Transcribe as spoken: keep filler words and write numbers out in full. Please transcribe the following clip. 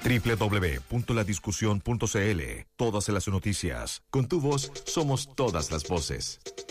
doble u doble u doble u punto la discusión punto c l. Todas las noticias. Con tu voz somos todas las voces.